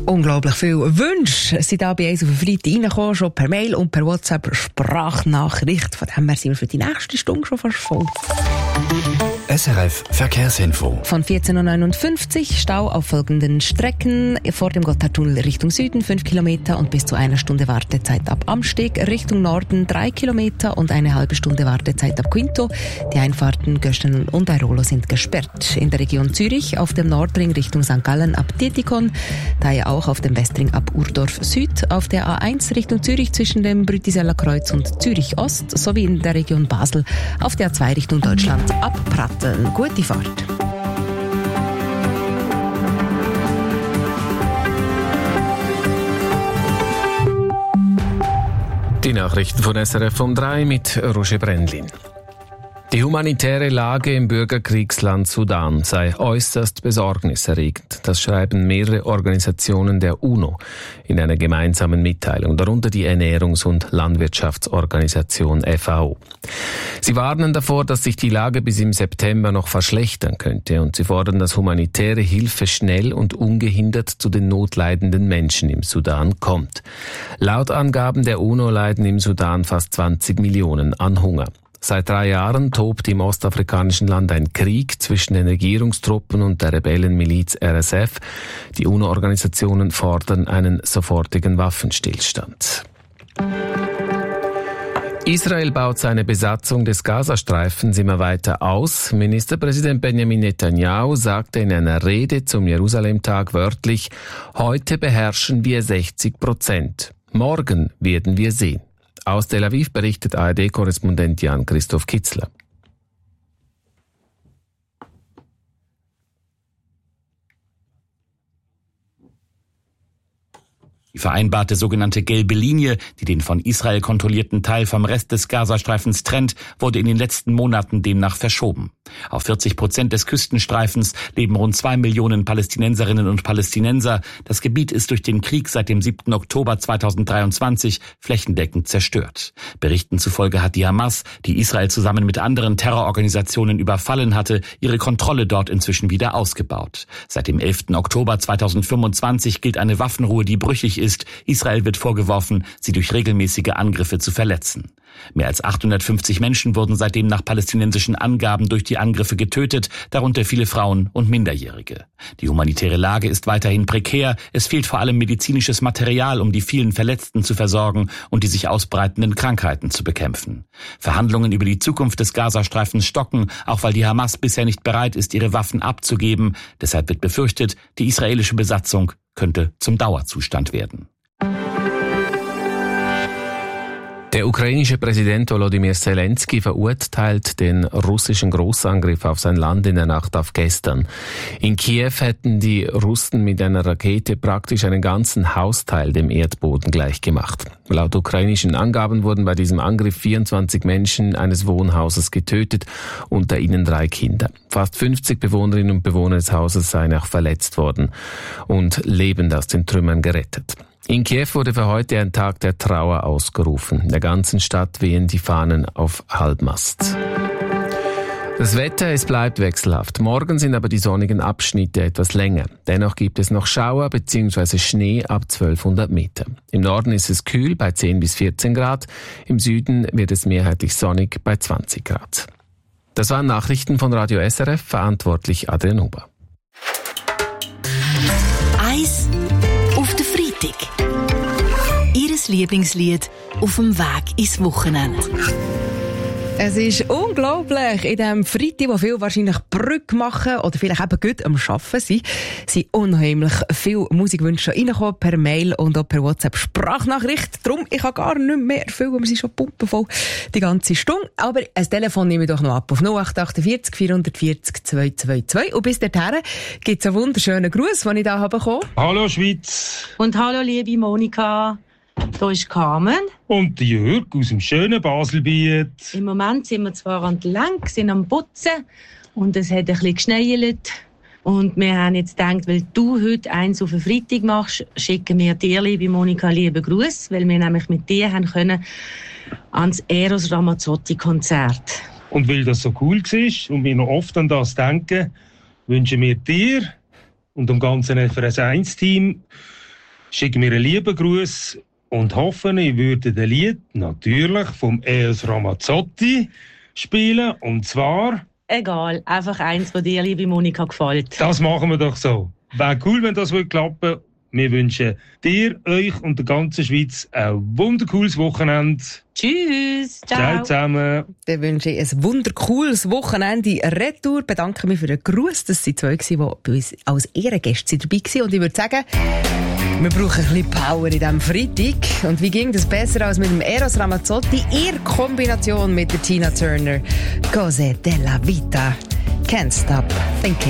Unglaublich viele Wünsche sind da bei uns auf den Freitag reingekommen, schon per Mail und per WhatsApp Sprachnachricht. Von dem her sind wir für die nächste Stunde schon fast voll. SRF Verkehrsinfo. Von 14.59 Uhr Stau auf folgenden Strecken. Vor dem Gotthardtunnel Richtung Süden 5 Kilometer und bis zu 1 Stunde Wartezeit ab Amsteg. Richtung Norden 3 Kilometer und eine halbe Stunde Wartezeit ab Quinto. Die Einfahrten Göstenen und Airolo sind gesperrt. In der Region Zürich auf dem Nordring Richtung St. Gallen ab Tietikon. Daher auch auf dem Westring ab Urdorf Süd. Auf der A1 Richtung Zürich zwischen dem Brütiseller Kreuz und Zürich Ost. Sowie in der Region Basel auf der A2 Richtung Deutschland ab Pratteln. Gute Fahrt. Die Nachrichten von SRF um 3 mit Roger Brändlin. Die humanitäre Lage im Bürgerkriegsland Sudan sei äußerst besorgniserregend. Das schreiben mehrere Organisationen der UNO in einer gemeinsamen Mitteilung, darunter die Ernährungs- und Landwirtschaftsorganisation FAO. Sie warnen davor, dass sich die Lage bis im September noch verschlechtern könnte, und sie fordern, dass humanitäre Hilfe schnell und ungehindert zu den notleidenden Menschen im Sudan kommt. Laut Angaben der UNO leiden im Sudan fast 20 Millionen an Hunger. Seit 3 Jahren tobt im ostafrikanischen Land ein Krieg zwischen den Regierungstruppen und der Rebellenmiliz RSF. Die UNO-Organisationen fordern einen sofortigen Waffenstillstand. Israel baut seine Besatzung des Gazastreifens immer weiter aus. Ministerpräsident Benjamin Netanyahu sagte in einer Rede zum Jerusalem-Tag wörtlich: Heute beherrschen wir 60%. Morgen werden wir sehen. Aus Tel Aviv berichtet ARD-Korrespondent Jan-Christoph Kitzler. Die vereinbarte sogenannte gelbe Linie, die den von Israel kontrollierten Teil vom Rest des Gazastreifens trennt, wurde in den letzten Monaten demnach verschoben. Auf 40% des Küstenstreifens leben rund 2 Millionen Palästinenserinnen und Palästinenser. Das Gebiet ist durch den Krieg seit dem 7. Oktober 2023 flächendeckend zerstört. Berichten zufolge hat die Hamas, die Israel zusammen mit anderen Terrororganisationen überfallen hatte, ihre Kontrolle dort inzwischen wieder ausgebaut. Seit dem 11. Oktober 2025 gilt eine Waffenruhe, die brüchig ist. Israel wird vorgeworfen, sie durch regelmäßige Angriffe zu verletzen. Mehr als 850 Menschen wurden seitdem nach palästinensischen Angaben durch die Angriffe getötet, darunter viele Frauen und Minderjährige. Die humanitäre Lage ist weiterhin prekär. Es fehlt vor allem medizinisches Material, um die vielen Verletzten zu versorgen und die sich ausbreitenden Krankheiten zu bekämpfen. Verhandlungen über die Zukunft des Gazastreifens stocken, auch weil die Hamas bisher nicht bereit ist, ihre Waffen abzugeben. Deshalb wird befürchtet, die israelische Besatzung könnte zum Dauerzustand werden. Der ukrainische Präsident Volodymyr Zelensky verurteilt den russischen Großangriff auf sein Land in der Nacht auf gestern. In Kiew hätten die Russen mit einer Rakete praktisch einen ganzen Hausteil dem Erdboden gleichgemacht. Laut ukrainischen Angaben wurden bei diesem Angriff 24 Menschen eines Wohnhauses getötet, unter ihnen 3 Kinder. Fast 50 Bewohnerinnen und Bewohner des Hauses seien auch verletzt worden und lebend aus den Trümmern gerettet. In Kiew wurde für heute ein Tag der Trauer ausgerufen. In der ganzen Stadt wehen die Fahnen auf Halbmast. Das Wetter, es bleibt wechselhaft. Morgen sind aber die sonnigen Abschnitte etwas länger. Dennoch gibt es noch Schauer bzw. Schnee ab 1200 Meter. Im Norden ist es kühl bei 10 bis 14 Grad. Im Süden wird es mehrheitlich sonnig bei 20 Grad. Das waren Nachrichten von Radio SRF, verantwortlich Adrian Huber. Eis auf den Freitag. Ihres Lieblingslied auf dem Weg ins Wochenende. Es ist unglaublich. In diesem Freitag, wo viele wahrscheinlich Brücke machen oder vielleicht eben gut am Arbeiten sind unheimlich viele Musikwünsche reingekommen per Mail und auch per WhatsApp-Sprachnachricht. Darum, ich kann gar nicht mehr erfüllen, wir sind schon pumpenvoll die ganze Stunde. Aber ein Telefon nehme ich doch noch ab auf 0848 440 222. Und bis dahin gibt es einen wunderschönen Gruß, den ich hier habe bekommen. Hallo Schweiz. Und hallo liebe Monika. Da ist Carmen. Und Jörg aus dem schönen Baselbiet. Im Moment sind wir zwar an der Lenk, sind am Putzen und es hat ein bisschen geschneit. Und wir haben jetzt gedacht, weil du heute eins auf den Freitag machst, schicken wir dir, liebe Monika, lieben Gruß, weil wir nämlich mit dir haben können ans Eros Ramazzotti-Konzert. Und weil das so cool war und wir noch oft an das denken, wünschen wir dir und dem ganzen FRS1-Team schicke mir einen lieben Gruß und hoffe, ich würde das Lied natürlich vom Eros Ramazzotti spielen. Und zwar... Egal, einfach eins, das dir, liebe Monika, gefällt. Das machen wir doch so. Wäre cool, wenn das klappen würde. Wir wünschen dir, euch und der ganzen Schweiz ein wundercooles Wochenende. Tschüss. Ciao zusammen. Dann wünsche ich ein wundercooles Wochenende retour. Bedanke mich für den Gruß. Das sind zwei, die bei uns als Ehrengäste dabei waren. Und ich würde sagen, wir brauchen ein bisschen Power in diesem Freitag. Und wie ging das besser als mit dem Eros Ramazzotti in Kombination mit der Tina Turner? Cose della Vita. Can't stop thinking.